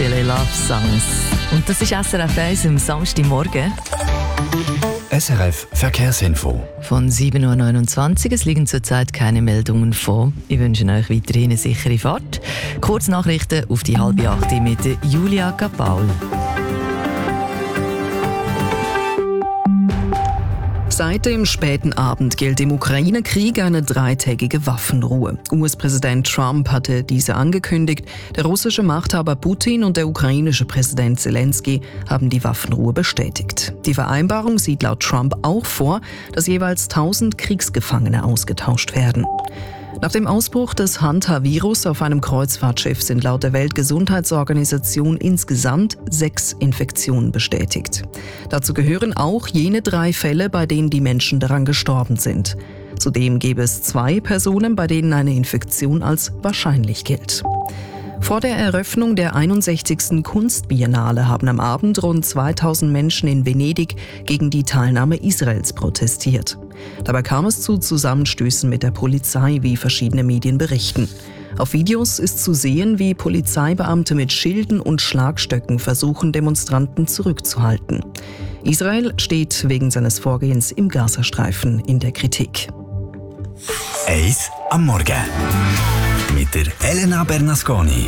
Silly Love Songs. Und das ist SRF 1 am Samstagmorgen. SRF Verkehrsinfo. Von 7.29 Uhr. Es liegen zurzeit keine Meldungen vor. Ich wünsche euch weiterhin eine sichere Fahrt. Kurznachrichten auf die 7:30 mit Julia Kapaul. Seit dem späten Abend gilt im Ukraine-Krieg eine 3-tägige Waffenruhe. US-Präsident Trump hatte diese angekündigt. Der russische Machthaber Putin und der ukrainische Präsident Zelensky haben die Waffenruhe bestätigt. Die Vereinbarung sieht laut Trump auch vor, dass jeweils 1000 Kriegsgefangene ausgetauscht werden. Nach dem Ausbruch des Hanta-Virus auf einem Kreuzfahrtschiff sind laut der Weltgesundheitsorganisation insgesamt 6 Infektionen bestätigt. Dazu gehören auch jene 3 Fälle, bei denen die Menschen daran gestorben sind. Zudem gäbe es 2 Personen, bei denen eine Infektion als wahrscheinlich gilt. Vor der Eröffnung der 61. Kunstbiennale haben am Abend rund 2000 Menschen in Venedig gegen die Teilnahme Israels protestiert. Dabei kam es zu Zusammenstößen mit der Polizei, wie verschiedene Medien berichten. Auf Videos ist zu sehen, wie Polizeibeamte mit Schilden und Schlagstöcken versuchen, Demonstranten zurückzuhalten. Israel steht wegen seines Vorgehens im Gazastreifen in der Kritik. 1 am Morgen. Mit der Elena Bernasconi.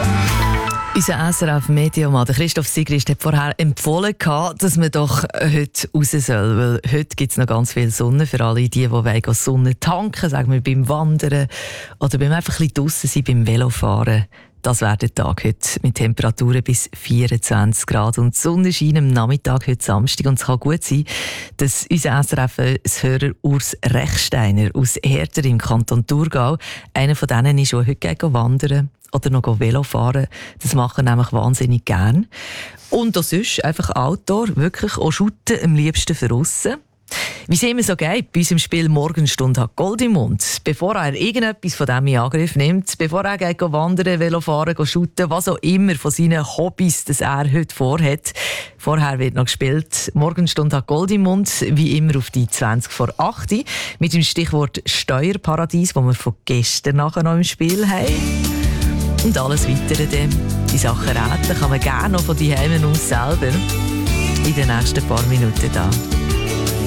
Unser SRF-Medienmann, Christoph Sigrist, hat vorher empfohlen, dass man doch heute raus soll. Weil heute gibt es noch ganz viel Sonne für alle, die Sonne tanken, sagen wir beim Wandern oder beim einfach ein bisschen draussen sein, beim Velofahren. Das wäre der Tag heute mit Temperaturen bis 24 Grad und die Sonne scheint am Nachmittag heute Samstag. Und es kann gut sein, dass unser SRF-Hörer Urs Rechsteiner aus Herter im Kanton Thurgau, einer von denen ist, der heute wandern oder noch Velo fahren. Das machen nämlich wahnsinnig gern. Und auch sonst einfach Outdoor, wirklich auch shooten, am liebsten für aussen. Wie es immer so geht, bei unserem Spiel «Morgenstunde hat Gold im Mund». Bevor er irgendetwas von dem in Angriff nimmt, bevor er geht wandern, Velofahren, shooten, was auch immer von seinen Hobbys, das er heute vorhat. Vorher wird noch gespielt «Morgenstunde hat Gold im Mund», wie immer auf die 20 vor 8 mit dem Stichwort «Steuerparadies», das wir von gestern nachher noch im Spiel haben. Und alles Weitere dann. Die Sachen raten kann man gerne noch von daheim aus selber in den nächsten paar Minuten da.